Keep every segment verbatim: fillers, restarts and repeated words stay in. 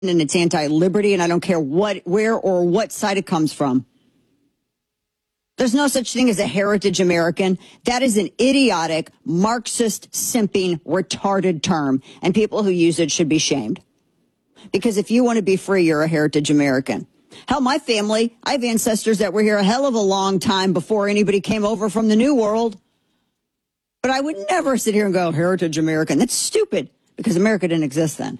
and it's anti-liberty, and I don't care what, where or what side it comes from. There's no such thing as a heritage American. That is an idiotic, Marxist, simping, retarded term, and people who use it should be shamed. Because if you want to be free, you're a heritage American. Hell, my family, I have ancestors that were here a hell of a long time before anybody came over from the New World. But I would never sit here and go, heritage American. That's stupid, because America didn't exist then.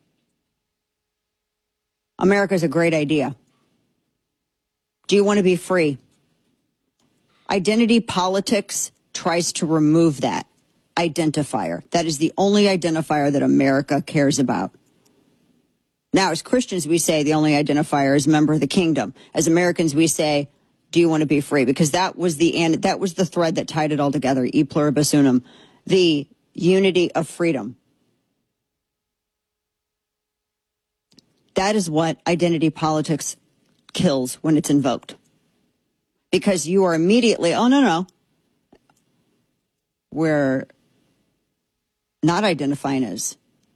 America's a great idea. Do you want to be free? Identity politics tries to remove that identifier. That is the only identifier that America cares about. Now, as Christians, we say the only identifier is member of the kingdom. As Americans, we say, do you want to be free? Because that was the and that was the thread that tied it all together, e pluribus unum, the unity of freedom. That is what identity politics kills when it's invoked. Because you are immediately, oh, no, no. We're not identifying as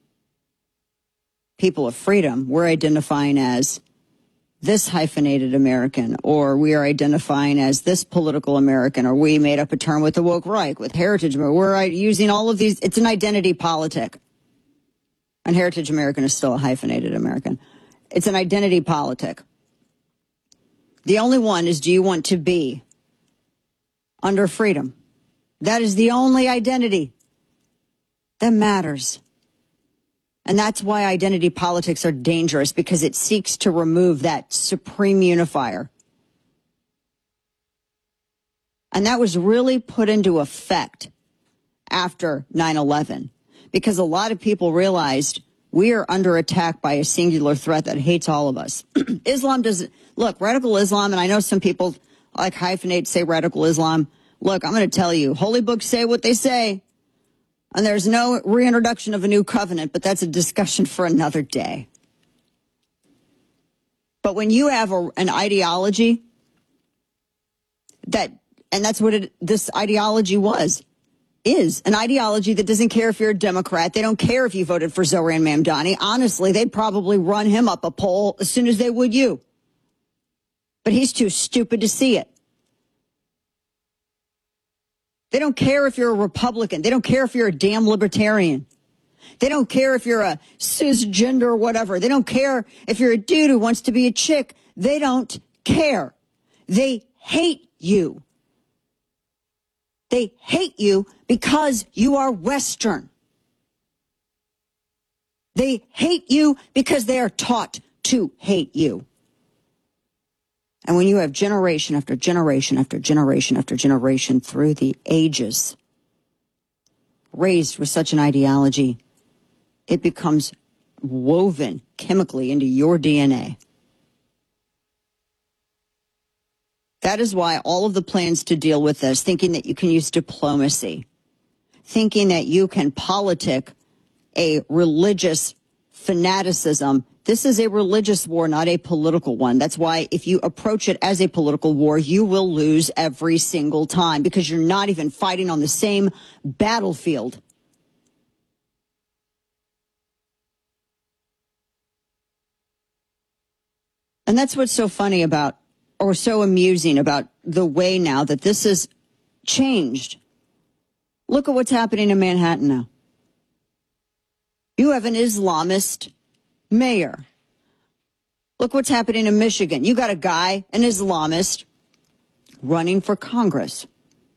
people of freedom. We're identifying as this hyphenated American, or we are identifying as this political American, or we made up a term with the woke right, with heritage. We're using all of these. It's an identity politic. And heritage American is still a hyphenated American. It's an identity politic. The only one is, do you want to be under freedom? That is the only identity that matters. And that's why identity politics are dangerous, because it seeks to remove that supreme unifier. And that was really put into effect after nine eleven, because a lot of people realized we are under attack by a singular threat that hates all of us. Islam doesn't, look, radical Islam, and I know some people like hyphenate say radical Islam. Look, I'm going to tell you, holy books say what they say. And there's no reintroduction of a new covenant, but that's a discussion for another day. But when you have a, an ideology that, and that's what it, this ideology was, is an ideology that doesn't care if you're a Democrat. They don't care if you voted for Zoran Mamdani. Honestly, they'd probably run him up a poll as soon as they would you. But he's too stupid to see it. They don't care if you're a Republican. They don't care if you're a damn libertarian. They don't care if you're a cisgender or whatever. They don't care if you're a dude who wants to be a chick. They don't care. They hate you. They hate you because you are Western. They hate you because they are taught to hate you. And when you have generation after generation after generation after generation through the ages raised with such an ideology, it becomes woven chemically into your D N A. That is why all of the plans to deal with this, thinking that you can use diplomacy, thinking that you can politic a religious fanaticism. This is a religious war, not a political one. That's why if you approach it as a political war, you will lose every single time, because you're not even fighting on the same battlefield. And that's what's so funny about, or so amusing about the way now that this has changed. Look at what's happening in Manhattan now. You have an Islamist mayor. Look what's happening in Michigan. You got a guy, an Islamist, running for Congress.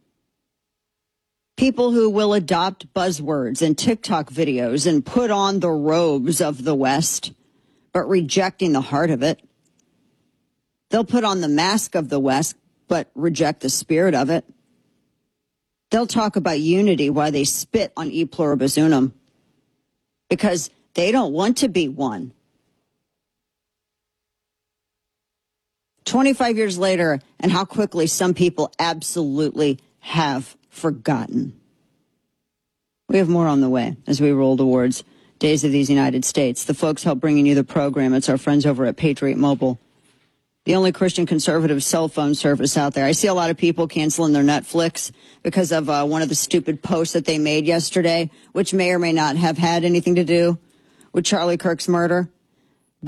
People who will adopt buzzwords and TikTok videos and put on the robes of the West, but rejecting the heart of it. They'll put on the mask of the West, but reject the spirit of it. They'll talk about unity while they spit on e pluribus unum, because they don't want to be one. twenty-five years later, and how quickly some people absolutely have forgotten. We have more on the way as we roll towards Days of these United States. The folks help bringing you the program. It's our friends over at Patriot Mobile, the only Christian conservative cell phone service out there. I see a lot of people canceling their Netflix because of uh, one of the stupid posts that they made yesterday, which may or may not have had anything to do with Charlie Kirk's murder.